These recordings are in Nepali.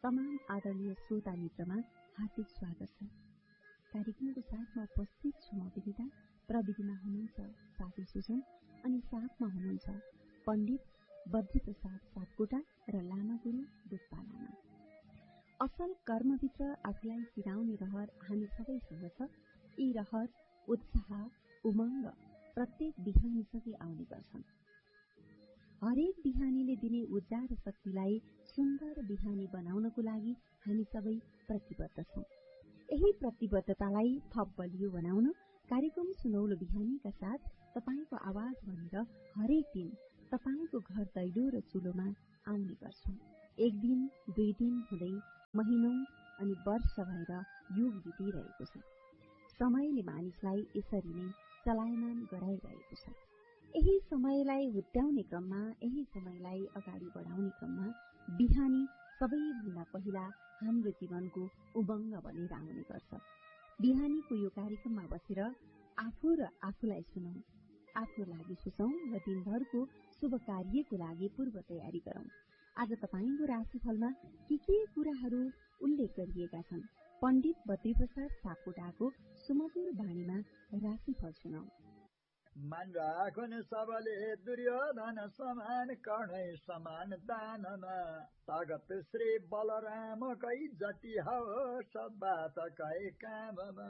तमाम आदरणीय श्रोता मित्रमा हार्दिक स्वागत छ। कार्यक्रमको साथमा उपस्थित छु म विदिता, प्रविधिमा हुनुहुन्छ साथी सुजन अनि साथमा हुनुहुन्छ पण्डित बद्री प्रसाद सापकोटा र लामा गुरु दुप्पा लामा। असल कर्मभित्र आफूलाई सिराउने रहर हामी सबैसँग छ। यी रहर, उत्साह, उमंग प्रत्येक बिहानीसँगै आउने गर्छन्। हरेक बिहानीले दिने ऊर्जा र शक्तिलाई सुन्दर बिहानी बनाउनको लागि हामी सबै प्रतिबद्ध छौं। यही प्रतिबद्धतालाई थप बलियो बनाउन कार्यक्रम सुनौलो बिहानीका साथ तपाईको आवाज बनेर हरेक दिन तपाईको घर दैलो र चुलोमा आउने गर्छौं। एक दिन, 2 दिन हुँदै महिनौं अनि वर्ष भएर युग बितिरहेको छ। समयले मानिसलाई यसरी नै चलायमान गराइरहेको छ। यही समयलाई हुत्याउने क्रममा, यही समयलाई अगाडि बढाउने क्रममा बिहानी सबैभन्दा पहिला हाम्रो जीवनको उमंग बनेर आउने गर्छ। बिहानीको यो कार्यक्रममा बसेर आफू र आफूलाई सुनौं, आफ्नो लागि सोचौं र दिनभरको शुभ कार्यको लागि पूर्व तयारी गरौं। आज तपाईको राशिफलमा के कुराहरू उल्लेख गरिएका छन्? पण्डित बद्री प्रसाद सापकोटाको सुमधुर बाणीमा राशिफल सुनौ। मान राखुन सबले दुर्योधन समान, कर्णै समान दानमा, तागत श्री बलराम कै जति होस् बात कै काममा,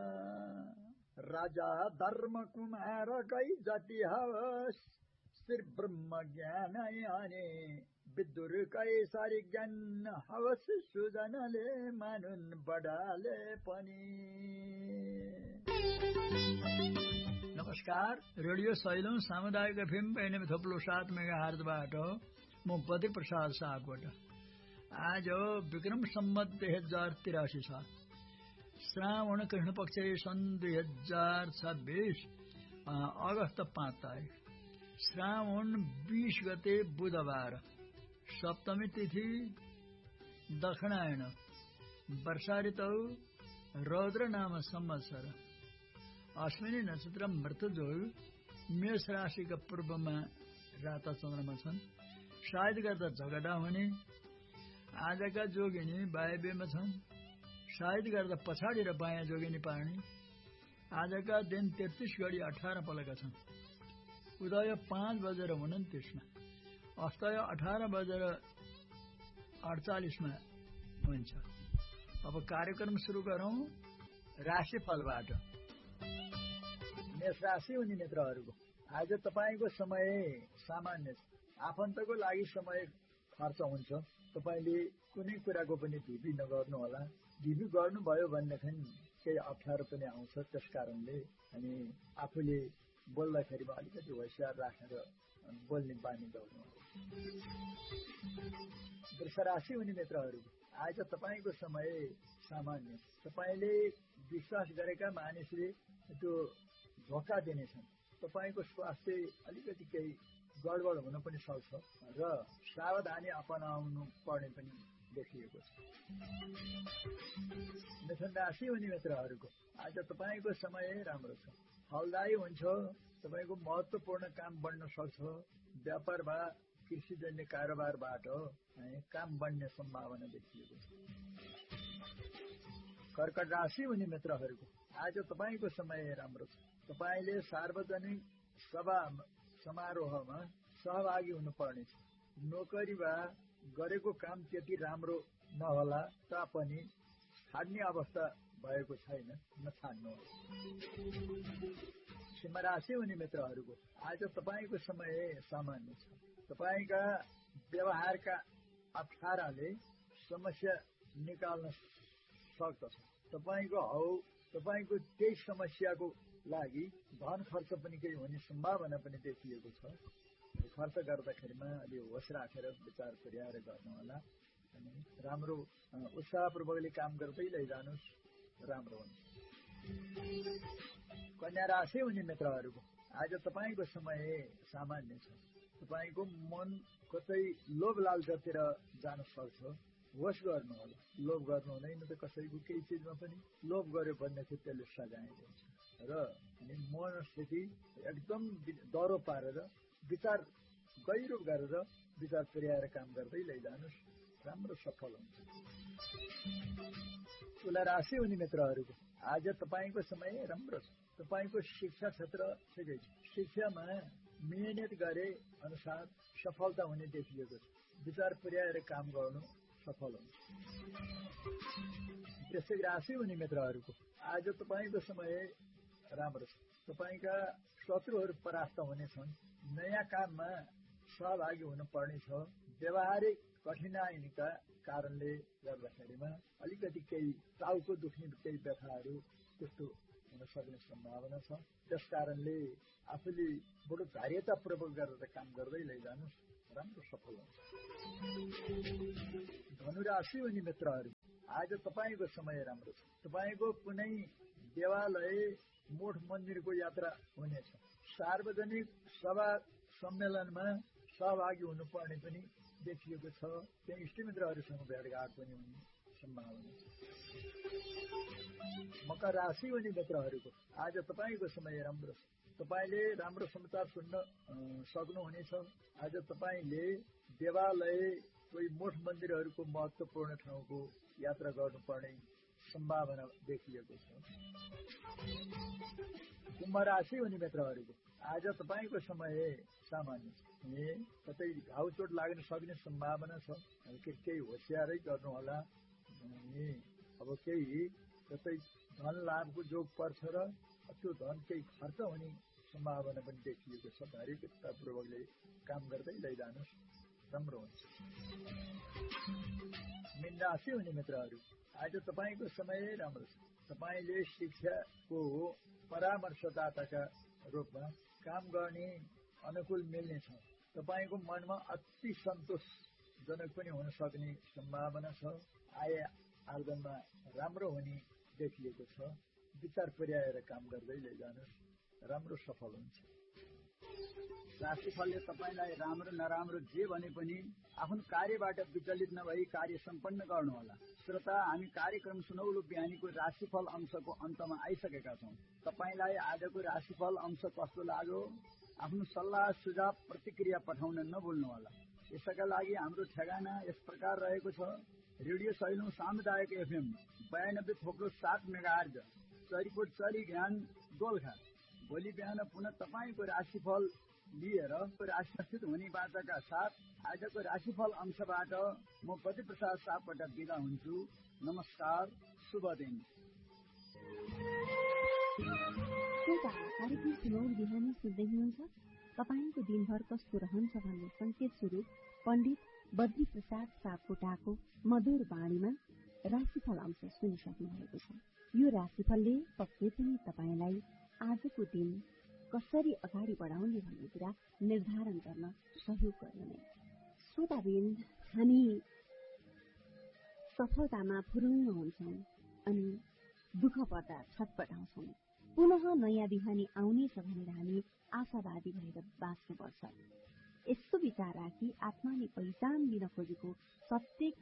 राजा धर्म कुमार कै जति होस् श्री ब्रह्म ज्ञान याने, विदुर कैसरी ज्ञान होस् सुजनले मानुन् बडाले पनि। नमस्कार, रेडियो सैलौं सामुदायिक एफएम 93.7 मेगाहर्जबाट म बद्री प्रसाद सापकोटा। आज विक्रम सम्वत 2083 साल, श्रावण कृष्ण पक्ष सन् 2026 अगस्त 5 तारिक, श्रावण 20 गते बुधबार, सप्तमी तिथि दक्षिणायन, वर्षा ऋतु रौद्र नाम संवत्सर, अश्विनी नक्षत्र मृतजोग, मेष राशिका पूर्वमा राता चन्द्रमा छन्। सायद गर्दा झगडा हुने। आजका जोगिनी वायव्यमा छन्। सायद गर्दा पछाडि र बायाँ जोगिनी पार्ने। आजका दिन 33 घडी 18 पलका छन्। उदय 5 बजेर 29 मा, अस्तय 18 बजेर 48 मा हुन्छ। अब कार्यक्रम सुरु गरौं राशिफलबाट। मेष राशि हुने मित्रहरूको आज तपाईको समय सामान्य छ। आफन्तको लागि समय खर्च हुन्छ। तपाईले कुनै कुराको पनि ढिपी नगर्नु होला। ढिपी गर्नुभयो भनेदेखि केही अप्ठ्यारो पनि आउँछ। त्यसकारणले अनि आफूले बोल्दाखेरिमा अलिकति होशियार राखेर बोल्ने बानी गर्नु होला। वृष राशि हुने मित्रहरूको आज तपाईको समय सामान्य। तपाईले विश्वास गरेका मानिसले त्यो धोका दिनेछन्। तपाईको स्वास्थ्य अलिकति केही गडबड हुन पनि सक्छ र सावधानी अपनाउनु पर्ने पनि देखिएको छ। मिथुन राशि हुने मित्रहरूको आज तपाईको समय राम्रो छ। फलदायी हुन्छ। तपाईको महत्त्वपूर्ण काम बढ्न सक्छ। व्यापार वा कृषिजन्य कारोबारबाट काम बढ्ने सम्भावना देखिएको छ। कर्कट राशि हुने मित्रहरूको आज तपाईको समय राम्रो छ। तपाईले सार्वजनिक सभा समारोहमा सहभागी हुनुपर्नेछ। नोकरी वा गरेको काम त्यति राम्रो नहोला तापनि छाड्ने अवस्था भएको छैन, नछाड्नुहोला। सिंह राशि हुने मित्रहरूको आज तपाईको समय सामान्य छ। तपाईका व्यवहारका अप्ठ्याराले समस्या निकाल्न सक्दछ। तपाईको त्यही समस्याको लागि धन खर्च पनि केही हुने सम्भावना पनि देखिएको छ। खर्च गर्दाखेरिमा अलि होस राखेर विचार परिहार गर्नु होला। अनि राम्रो उत्साहपूर्वकले काम गर्दै लैजानुस्, राम्रो हुन्छ। कन्या राशि हुने मित्रहरूको आज तपाईको समय सामान्य छ। तपाईको मन कतै लोभ लालचतिर जान सक्छ। होस गर्नु होला। लोभ गर्नु हुँदैन त कसैको केही चिजमा पनि। लोभ गर्यो भनेदेखि त्यसले सजाय दिन्छ र अनि मनस्थिति एकदम डरो पारेर विचार गहिरो गरेर विचार परिहार काम गर्दै लैजानुस्, राम्रो सफल हुन्छ। तुला राशि हुने मित्रहरूको आज तपाईँको समय राम्रो छ। तपाईँको शिक्षा क्षेत्र ठिकै छ। शिक्षामा मेहनत गरे अनुसार सफलता हुने देखिएको छ। विचार पुर्याएर काम गर्नु सफल हुन्छ। त्यसै राशि हुने मित्रहरूको आज तपाईँको समय राम्रो छ। तपाईँका शत्रुहरू परास्त हुनेछन्। नयाँ काममा सहभागी हुनुपर्ने छ। व्यावहारिक कठिनाइका कारणले गर्दाखेरिमा अलिकति केही टाउको दुख्ने केही व्यथाहरू त्यस्तो हुन सक्ने सम्भावना छ। त्यसकारणले आफूले बडो धैर्यतापूर्वक गरेर काम गर्दै लैजानुहोस्, राम्रो सफल हुन्छ। धनुराशि हुने मित्रहरू आज तपाईँको समय राम्रो छ। तपाईँको कुनै देवालय मठ मन्दिरको यात्रा हुनेछ। सार्वजनिक सभा सम्मेलनमा सहभागी हुनुपर्ने पनि देखिएको छ। त्यहाँ इष्टमित्रहरूसँग भेटघाट पनि हुने सम्भावना छ। मकर राशि हुने मित्रहरूको आज तपाईँको समय राम्रो छ। तपाईँले राम्रो समाचार सुन्न सक्नुहुनेछ। आज तपाईँले देवालय कोही मठ मन्दिरहरूको महत्त्वपूर्ण ठाउँको यात्रा गर्नुपर्ने सम्भावना देखिएको छ। कुम्भ राशि हुने मित्रहरूको आज तपाईँको समय सामान्य छ। कतै घाउचोट लाग्न सक्ने सम्भावना छ। केही होसियारै गर्नुहोला। अब केही कतै धन लाभको जोग पर्छ र त्यो धन केही खर्च हुने सम्भावना पनि देखिएको छ। धैर्यतापूर्वकले काम गर्दै लैजानुहोस्, राम्रो हुन्छ। मीन राशि हुने मित्रहरू आज तपाईँको समय राम्रो छ। तपाईँले शिक्षाको परामर्शदाताका रूपमा काम गर्ने अनुकूल मिल्नेछ। तपाईँको मनमा अति सन्तोषजनक पनि हुन सक्ने सम्भावना छ। आय आर्जनमा राम्रो हुने देखिएको छ। विचार पुर्याएर काम गर्दै लैजानुहोस्, राम्रो सफल हुन्छ। राशिफलले तपाईँलाई राम्रो नराम्रो जे भने पनि आफ्नो कार्यबाट विचलित नभई कार्य सम्पन्न गर्नुहोला। श्रोता, हामी कार्यक्रम सुनौलो बिहानीको राशिफल अंशको अन्तमा आइसकेका छौँ। तपाईँलाई आजको राशिफल अंश कस्तो लाग्यो? आफ्नो सल्लाह सुझाव प्रतिक्रिया पठाउन नभुल्नुहोला। यसका लागि हाम्रो ठेगाना यस प्रकार रहेको छ। रेडियो सैलौं सामुदायिक FM 92.7 मेगाहर्ज, चरीकोट चरी ज्ञान दोलखा। भोलि बिहान पुनः तपाईँको राशिफल लिएर राशिस्थित हुने बाचाका साथ आजको राशिफल अंशबाट म प्रतिप्रसाद सापकोटा बिदा हुन्छु। नमस्कार, शुभ दिन। कार्यक्रम सुनौल बिहानी सुन्दै हुनुहुन्छ। तपाईँको दिनभर कस्तो रहन्छ भन्ने संकेत स्वरूप पण्डित बद्री प्रसाद सापकोटाको मधुर बाणीमा राशिफल अंश सुनिसक्नु भएको छ। यो राशिफलले पक्कै पनि तपाईँलाई आजको दिन कसरी अगाडि बढाउने भन्ने कुरा निर्धारण गर्न सहयोग गर्नुहुने। श्रोतावृन्द, हामी सफलतामा फुरुङ्ग हुन्छौँ अनि दुःख पर्दा छटपटाउँछौँ। पुनः नयाँ बिहानी आउनेछ भनेर हामी आशावादी भएर बाँच्नुपर्छ। यस्तो विचार राखी आत्माले पहिचान दिन खोजेको प्रत्येक